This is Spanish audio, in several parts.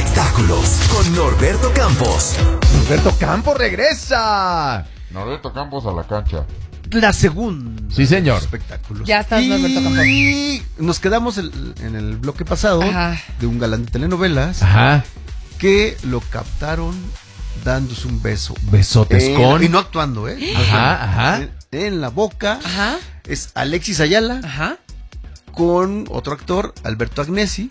espectáculos con Norberto Campos. Norberto Campos regresa. Norberto Campos a la cancha. La segunda. Sí, señor. Espectáculos. Ya estás, Norberto Campos. Y nos quedamos en el bloque pasado de un galán de telenovelas que lo captaron dándose un beso. Besotes con. Y no actuando, ¿eh? En la boca. Es Alexis Ayala. Con otro actor, Alberto Agnesi.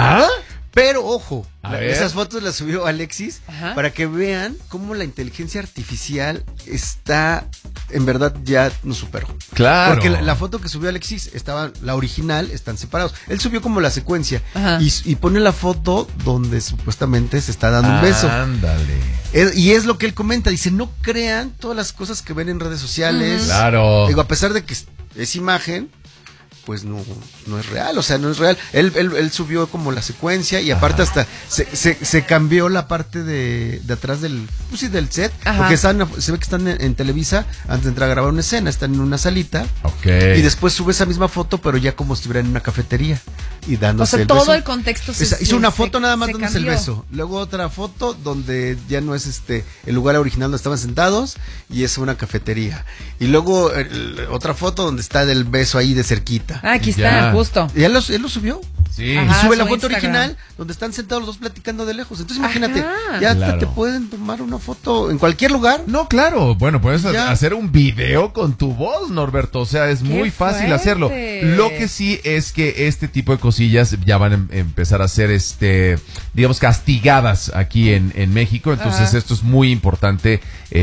Pero ojo, esas fotos las subió Alexis para que vean cómo la inteligencia artificial está, en verdad, ya nos superó. Claro. Porque la foto que subió Alexis estaba, la original, están separados. Él subió como la secuencia y pone la foto donde supuestamente se está dando un beso. Ándale. Y es lo que él comenta, dice, no crean todas las cosas que ven en redes sociales. Claro. Digo, a pesar de que es imagen, pues no es real, o sea, no es real. Él subió como la secuencia y aparte hasta se cambió la parte de atrás del set, porque se ve que están en Televisa antes de entrar a grabar una escena, están en una salita. Y después sube esa misma foto, pero ya como si estuvieran en una cafetería y dándose el beso. Todo el contexto hizo una foto nada más dándose cambió. el beso. Luego otra foto donde ya no es el lugar original donde estaban sentados y es una cafetería. Y luego otra foto donde está del beso ahí de cerquita. Aquí está, justo. Y él lo subió. Sí. Y sube la foto Instagram original donde están sentados los dos platicando de lejos. Entonces imagínate, ya hasta te pueden tomar una foto en cualquier lugar. No, claro. Bueno, puedes hacer un video con tu voz, Norberto. O sea, es muy fácil hacerlo. Lo que sí es que este tipo de cosillas ya van a empezar a ser, digamos, castigadas aquí en México. Entonces esto es muy importante,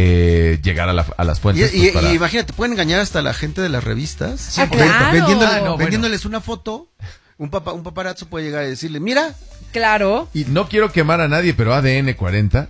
llegar a las fuentes. Y imagínate, pueden engañar hasta a la gente de las revistas. Vendiéndoles una foto. Un paparazzo puede llegar y decirle, mira. Claro. Y no quiero quemar a nadie, pero ADN 40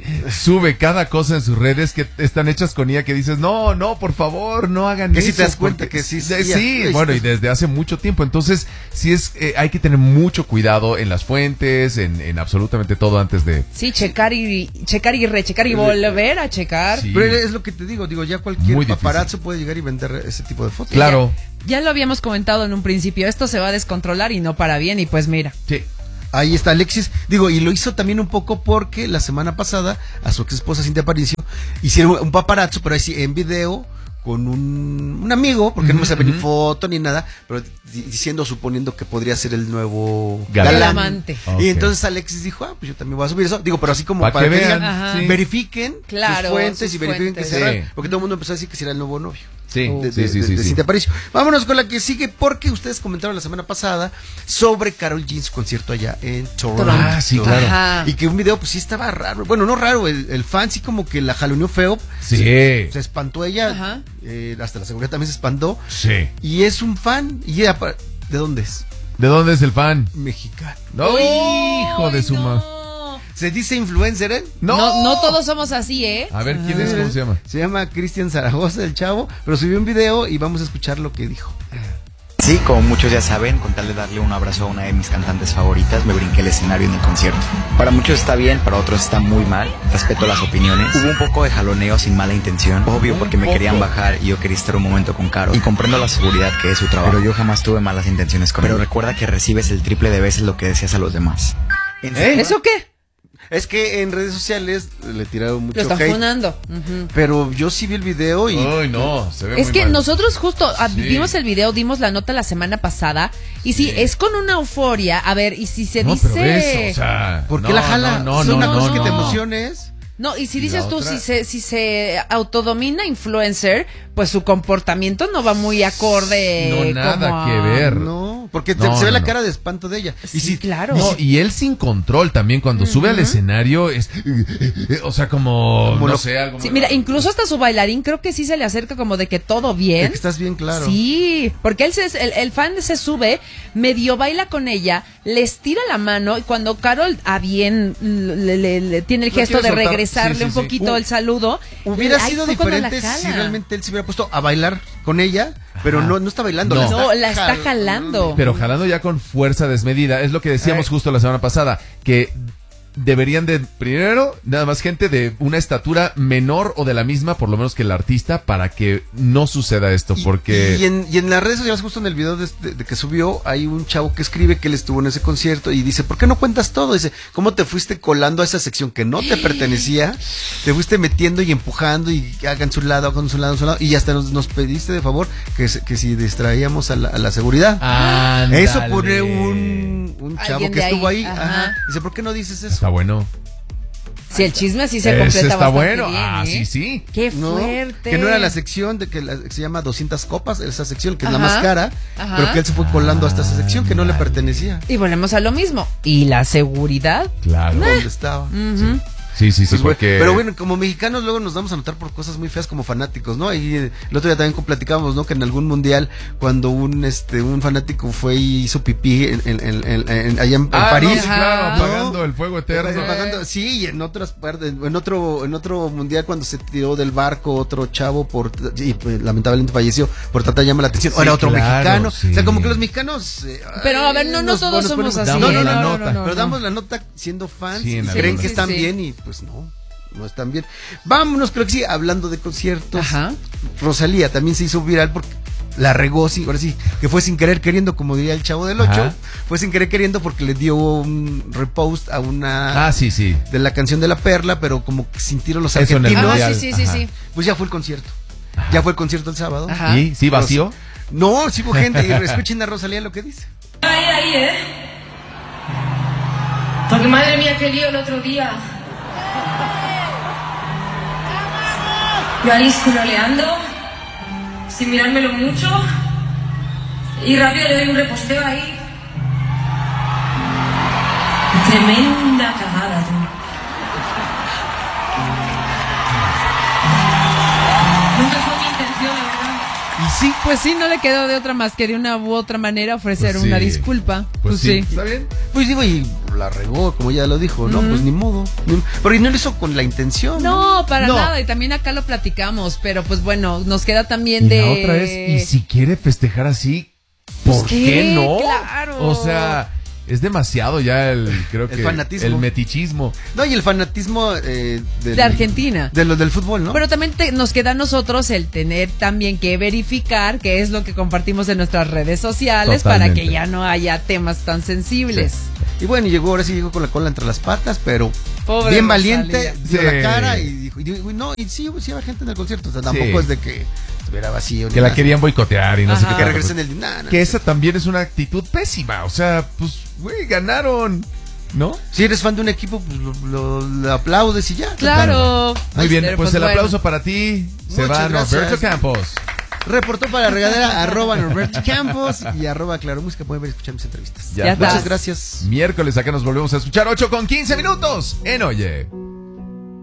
sube cada cosa en sus redes que están hechas con IA que dices, no, por favor, no hagan eso. Que si te das cuenta que sí. Bueno, y desde hace mucho tiempo. Entonces, sí hay que tener mucho cuidado en las fuentes, en absolutamente todo antes de... Sí, checar y rechecar y volver a checar. Sí. Pero es lo que te digo, ya cualquier paparazzo puede llegar y vender ese tipo de fotos. Claro. Ya lo habíamos comentado en un principio, esto se va a descontrolar y no para bien, y pues mira. Sí. Ahí está Alexis, y lo hizo también un poco porque la semana pasada a su ex esposa Cintia Aparicio hicieron un paparazzo, pero ahí sí en video con un amigo, porque no me sabe ni foto ni nada, pero suponiendo que podría ser el nuevo galán. Amante. Y entonces Alexis dijo, pues yo también voy a subir eso. Digo, pero así como para que digan, verifiquen sus fuentes y verifiquen que sea real, porque todo el mundo empezó a decir que será el nuevo novio. Sí. Cintia Aparicio. Vámonos con la que sigue, porque ustedes comentaron la semana pasada sobre Karol G, su concierto allá en Toronto. Sí, claro. Y que un video, pues sí estaba raro. Bueno, no raro, el fan sí como que la jaloneó feo. Sí. Se espantó ella. Hasta la seguridad también se espantó. Sí. Y es un fan. ¿Y ¿de dónde es? ¿De dónde es el fan? Mexicano. No, hijo de su madre. ¿Se dice influencer, eh? No todos somos así, ¿eh? A ver, ¿quién es? ¿Cómo se llama? Se llama Cristian Zaragoza, el chavo, pero subió un video y vamos a escuchar lo que dijo. Sí, como muchos ya saben, con tal de darle un abrazo a una de mis cantantes favoritas, me brinqué el escenario en el concierto. Para muchos está bien, para otros está muy mal. Respeto las opiniones. Hubo un poco de jaloneo sin mala intención. Obvio, porque me querían bajar y yo quería estar un momento con Karol. Y comprendo la seguridad que es su trabajo. Pero yo jamás tuve malas intenciones con él. Pero recuerda que recibes el triple de veces lo que deseas a los demás. ¿Eso qué? Es que en redes sociales le tiraron mucho hate. Lo están funando. Pero yo sí vi el video y... Ay, no, se ve es muy que mal. Nosotros justo vimos el video, dimos la nota la semana pasada. Y sí, es con una euforia. A ver, y si se dice... Pero eso, o sea, ¿por qué la jala? No, una cosa que te emociones. No, y si dices tú, si se autodomina influencer, pues su comportamiento no va muy acorde. No, nada que ver. No, porque se ve la cara de espanto de ella. Sí, claro. No, y él sin control también, cuando sube al escenario, es, o sea, como no sé, algo. Sí, mira, incluso hasta su bailarín creo que sí se le acerca como de que todo bien. De que estás bien, claro. Sí, porque el fan se sube, medio baila con ella, le estira la mano y cuando Karol bien le tiene el gesto de regresarle un poquito el saludo. Hubiera sido diferente si realmente él se hubiera puesto a bailar con ella, pero no está bailando. La está jalando. Pero jalando ya con fuerza desmedida. Es lo que decíamos justo la semana pasada, que deberían de, primero, nada más gente de una estatura menor o de la misma, por lo menos que el artista, para que no suceda esto, porque... Y en las redes sociales, justo en el video de que subió, hay un chavo que escribe que él estuvo en ese concierto y dice, ¿por qué no cuentas todo? Dice, ¿cómo te fuiste colando a esa sección que no te pertenecía? Te fuiste metiendo y empujando y hagan su lado, y hasta nos pediste de favor que si distraíamos a la seguridad. Ándale. Eso pone un chavo que estuvo ahí. Ajá. Dice, ¿por qué no dices eso? Está bueno. Si el chisme así se completa está bastante bueno. bien, Sí. Qué fuerte. Que no era la sección de que se llama 200 copas, esa sección que es la más cara, pero que él se fue colando hasta esa sección que no le pertenecía. Y volvemos a lo mismo. ¿Y la seguridad? Claro. ¿Dónde estaba? Sí, Pues porque... Pero bueno, como mexicanos luego nos damos a notar por cosas muy feas como fanáticos, ¿no? Y el otro día también platicábamos, ¿no? Que en algún mundial, cuando un fanático fue y hizo pipí allá en París. No, sí, claro, apagando el fuego eterno. Sí, y en otras partes, en otro mundial cuando se tiró del barco otro chavo y pues, lamentablemente falleció por tratar de llamar la atención. Era otro mexicano. Sí. O sea, como que los mexicanos... pero a ver, no todos somos así. No. Pero damos la nota siendo fans, creen que están bien y pues no están bien. Vámonos, creo que sí, hablando de conciertos. Ajá. Rosalía también se hizo viral porque la regó, sí, ahora sí, que fue sin querer queriendo, como diría el Chavo del 8, fue sin querer queriendo porque le dio un repost a una de la canción de La Perla, pero como que sintieron los argentinos. Sí. Pues ya fue el concierto. Ya fue el concierto el sábado. Ajá. ¿Y sí vacío? No, sí hubo gente. Y escuchen a Rosalía lo que dice. Ahí, porque madre mía, qué lío el otro día. Yo ahí escuroleando, sin mirármelo mucho, y rápido le doy un reposteo ahí. Tremenda cagada, tú. Nunca fue mi intención, la verdad. Y sí, pues sí, no le quedó de otra más que de una u otra manera ofrecer una disculpa. Pues sí. ¿Está bien? Pues digo, y la regó, como ya lo dijo, ¿no? Pues ni modo. Pero no lo hizo con la intención. No, para nada. Y también acá lo platicamos. Pero pues bueno, nos queda también La otra es, y si quiere festejar así, ¿por qué no? Claro. O sea, es demasiado ya el fanatismo. El metichismo. No, y el fanatismo de Argentina. Del fútbol, ¿no? Pero también nos queda a nosotros el tener también que verificar qué es lo que compartimos en nuestras redes sociales. Totalmente. Para que ya no haya temas tan sensibles. Sí. Y bueno, llegó con la cola entre las patas, pero pobre bien Rosalía. Valiente, dio la cara y dijo, y sí había gente en el concierto, o sea, tampoco es de que estuviera vacío. Que la querían boicotear y no sé qué. Que regresen el que esa también es una actitud pésima, o sea, pues, güey, ganaron, ¿no? Si eres fan de un equipo, pues lo aplaudes y ya. Claro. Muy bien, pues el aplauso para ti. Se va Norberto Campos. Reportó para la regadera @Norberto Campos y @Claro Música. Pueden ver y escuchar mis entrevistas. Ya Muchas gracias. Miércoles acá nos volvemos a escuchar 8:15 en Oye.